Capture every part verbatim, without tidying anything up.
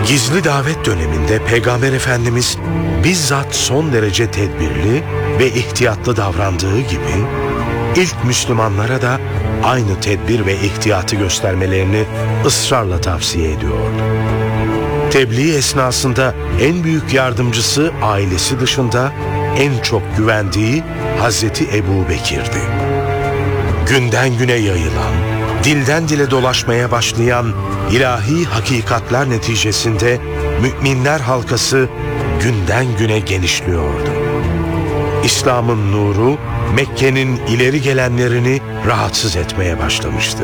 Gizli davet döneminde Peygamber Efendimiz bizzat son derece tedbirli ve ihtiyatlı davrandığı gibi ilk Müslümanlara da aynı tedbir ve ihtiyatı göstermelerini ısrarla tavsiye ediyordu. Tebliğ esnasında en büyük yardımcısı ailesi dışında en çok güvendiği Hazreti Ebu Bekir'di. Günden güne yayılan, dilden dile dolaşmaya başlayan ilahi hakikatler neticesinde müminler halkası günden güne genişliyordu. İslam'ın nuru Mekke'nin ileri gelenlerini rahatsız etmeye başlamıştı.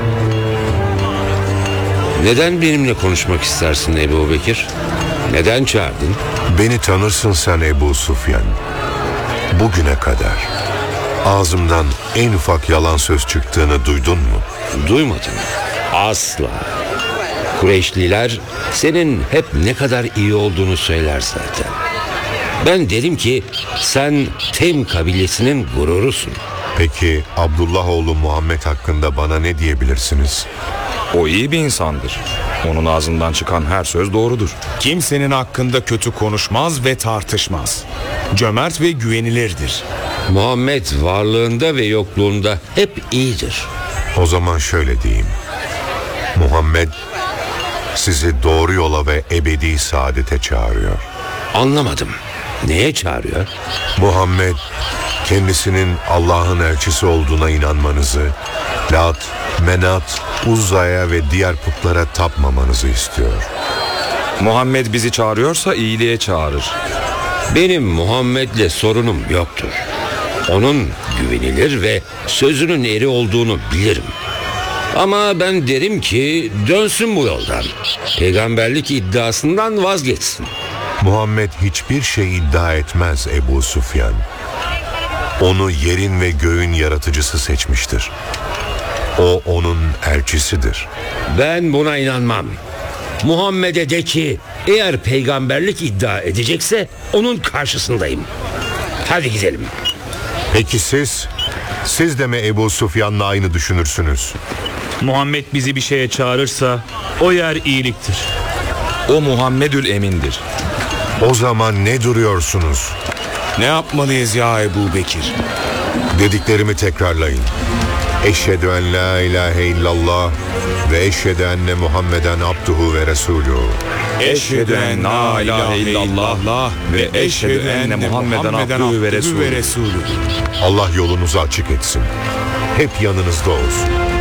Neden benimle konuşmak istersin Ebu Bekir? Neden çağırdın? Beni tanırsın sen Ebu Sufyan. Bugüne kadar ağzımdan en ufak yalan söz çıktığını duydun mu? Duymadım. Asla. Kureyşliler senin hep ne kadar iyi olduğunu söyler zaten. Ben derim ki sen Tem kabilesinin gururusun. Peki Abdullah oğlu Muhammed hakkında bana ne diyebilirsiniz? O iyi bir insandır. Onun ağzından çıkan her söz doğrudur. Kimsenin hakkında kötü konuşmaz ve tartışmaz. Cömert ve güvenilirdir. Muhammed varlığında ve yokluğunda hep iyidir. O zaman şöyle diyeyim. Muhammed sizi doğru yola ve ebedi saadete çağırıyor. Anlamadım. Neye çağırıyor? Muhammed kendisinin Allah'ın elçisi olduğuna inanmanızı, Lat, Menat, Uzza'ya ve diğer putlara tapmamanızı istiyor. Muhammed bizi çağırıyorsa iyiliğe çağırır. Benim Muhammed'le sorunum yoktur. Onun güvenilir ve sözünün eri olduğunu bilirim. Ama ben derim ki dönsün bu yoldan. Peygamberlik iddiasından vazgeçsin. Muhammed hiçbir şey iddia etmez Ebu Sufyan. Onu yerin ve göğün yaratıcısı seçmiştir. O onun elçisidir. Ben buna inanmam. Muhammed'e de ki eğer peygamberlik iddia edecekse onun karşısındayım. Hadi gidelim. Peki siz? Siz de mi Ebu Sufyan'la aynı düşünürsünüz? Muhammed bizi bir şeye çağırırsa o yer iyiliktir. O Muhammedül Emin'dir. O zaman ne duruyorsunuz? Ne yapmalıyız ya Ebu Bekir? Dediklerimi tekrarlayın. Eşhedü en la ilahe illallah ve eşhedü enne Muhammeden abduhu ve resuluhu. Eşhedü en la ilahe illallah ve eşhedü enne Muhammeden abduhu ve resuluhu. Allah yolunuzu açık etsin. Hep yanınızda olsun.